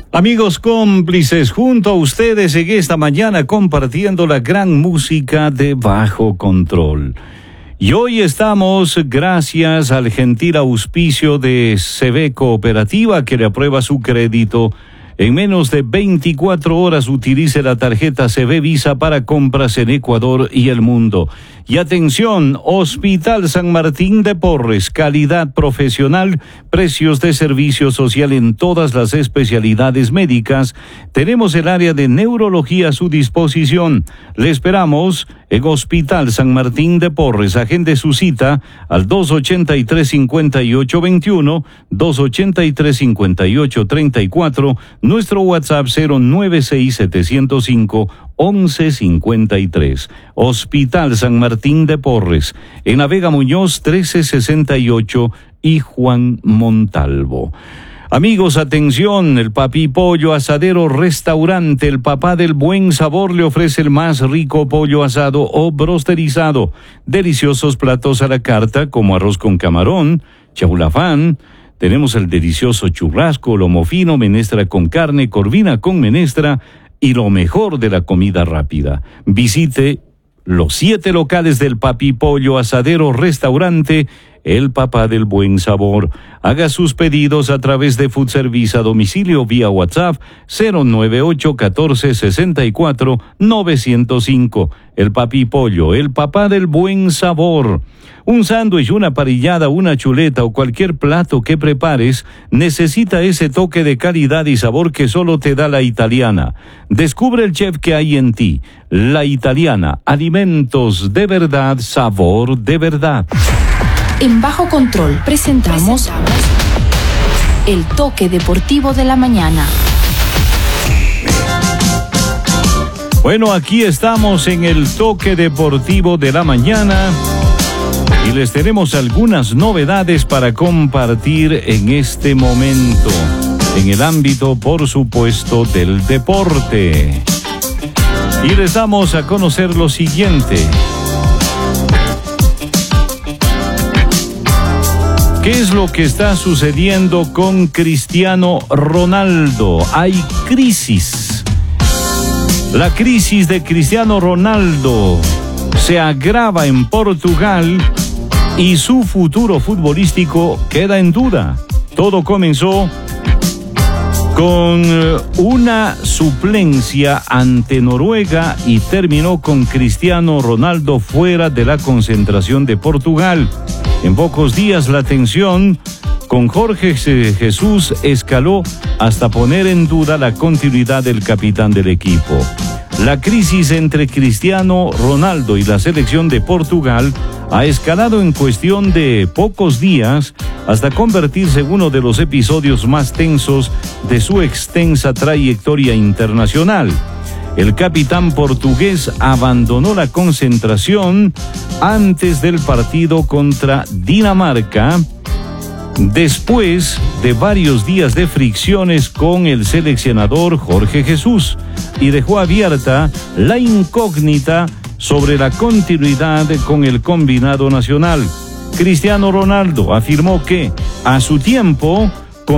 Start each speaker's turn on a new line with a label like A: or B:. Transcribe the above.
A: Amigos cómplices, junto a ustedes en esta mañana compartiendo la gran música de Bajo Control. Y hoy estamos gracias al gentil auspicio de CB Cooperativa, que le aprueba su crédito. En menos de 24 horas utilice la tarjeta CB Visa para compras en Ecuador y el mundo. Y atención, Hospital San Martín de Porres, calidad profesional, precios de servicio social en todas las especialidades médicas. Tenemos el área de neurología a su disposición. Le esperamos en Hospital San Martín de Porres. Agende su cita al 283-5821, 283-5834, nuestro WhatsApp 096-705-1153. Hospital San Martín de Porres, en Vega Muñoz 1368 y Juan Montalvo. Amigos, atención, el Papi Pollo Asadero Restaurante, el papá del buen sabor, le ofrece el más rico pollo asado o brosterizado. Deliciosos platos a la carta como arroz con camarón, chaulafán. Tenemos el delicioso churrasco, lomo fino, menestra con carne, corvina con menestra y lo mejor de la comida rápida. Visite los 7 locales del Papi Pollo Asadero Restaurante, el papá del buen sabor. Haga sus pedidos a través de Food Service a domicilio vía WhatsApp 098-1464-905. El Papi Pollo, el papá del buen sabor. Un sándwich, una parrillada, una chuleta o cualquier plato que prepares necesita ese toque de calidad y sabor que solo te da La Italiana. Descubre el chef que hay en ti. La Italiana, alimentos de verdad, sabor de verdad.
B: En Bajo Control presentamos el toque deportivo de la mañana.
A: Bueno, aquí estamos en el toque deportivo de la mañana y les tenemos algunas novedades para compartir en este momento, en el ámbito, por supuesto, del deporte. Y les damos a conocer lo siguiente. ¿Qué es lo que está sucediendo con Cristiano Ronaldo? Hay crisis. La crisis de Cristiano Ronaldo se agrava en Portugal y su futuro futbolístico queda en duda. Todo comenzó con una suplencia ante Noruega y terminó con Cristiano Ronaldo fuera de la concentración de Portugal. En pocos días la tensión con Jorge Jesús escaló hasta poner en duda la continuidad del capitán del equipo. La crisis entre Cristiano Ronaldo y la selección de Portugal ha escalado en cuestión de pocos días hasta convertirse en uno de los episodios más tensos de su extensa trayectoria internacional. El capitán portugués abandonó la concentración antes del partido contra Dinamarca, después de varios días de fricciones con el seleccionador Jorge Jesús, y dejó abierta la incógnita sobre la continuidad con el combinado nacional. Cristiano Ronaldo afirmó que, a su tiempo,